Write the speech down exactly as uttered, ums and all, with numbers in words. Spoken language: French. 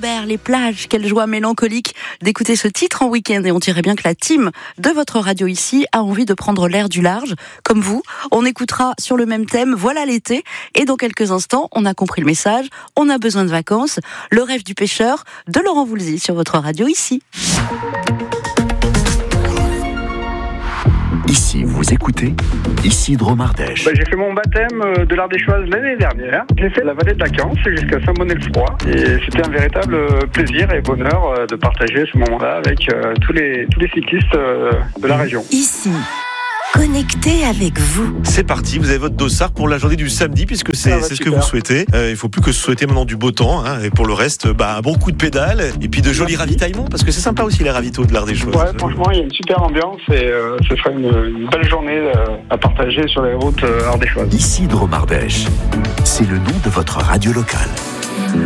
Robert, les plages, quelle joie mélancolique d'écouter ce titre en week-end. Et on dirait bien que la team de votre radio ici a envie de prendre l'air du large. Comme vous, on écoutera sur le même thème, voilà l'été. Et dans quelques instants, on a compris le message, on a besoin de vacances. Le rêve du pêcheur de Laurent Voulzy sur votre radio ici. Ici, vous écoutez Isidro Mardèche. Bah, j'ai fait mon baptême de l'Ardéchoise l'année dernière. J'ai fait la vallée de la Cance jusqu'à Saint-Bonnet-le-Froid. Et c'était un véritable plaisir et bonheur de partager ce moment-là avec tous les, tous les cyclistes de la région. Ici, connecté avec vous. C'est parti, vous avez votre dossard pour la journée du samedi puisque c'est, Ah bah, c'est ce que super. vous souhaitez. Euh, il faut plus que se souhaiter maintenant du beau temps. Hein, et pour le reste, bah, un bon coup de pédale et puis de jolis ravitaillements parce que c'est sympa aussi les ravitaux de l'Ardéchoise. Ouais, franchement, il y a une super ambiance et euh, ce sera une, une belle journée euh, à partager sur les routes euh, ardéchoises. Isidro Mardèche, c'est le nom de votre radio locale.